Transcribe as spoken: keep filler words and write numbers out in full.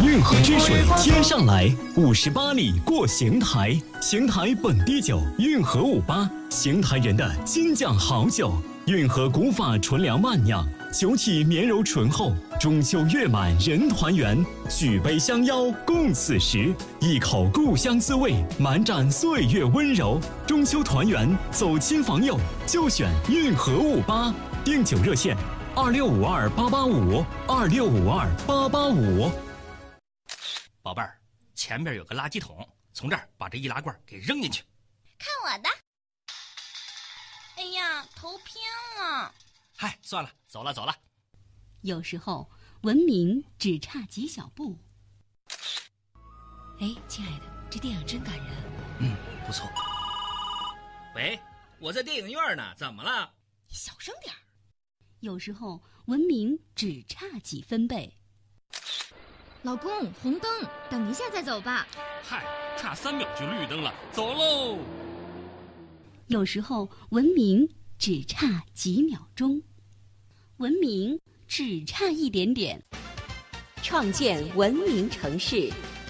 运河之水天上来，五十八里过邢台。邢台本地酒运河五八，邢台人的金酱好酒。运河古法纯粮慢酿，酒体绵柔醇厚。中秋月满人团圆，举杯相邀共此时。一口故乡滋味，满盏岁月温柔。中秋团圆，走亲访友就选运河五八。订酒热线：二六五二八八五，二六五二八八五。 宝贝儿，前边有个垃圾桶，从这儿把这易拉罐给扔进去。 看我的！哎呀，头偏了。 嗨，算了，走了走了。 有时候文明只差几小步。 哎，亲爱的，这电影真感人。 嗯，不错。喂，我在电影院呢，怎么了？ 你小声点儿。 有时候文明只差几分贝。 老公，红灯，等一下再走吧。 嗨，差三秒就绿灯了，走喽。 有时候文明只差几秒钟，文明只差一点点。 创建文明城市，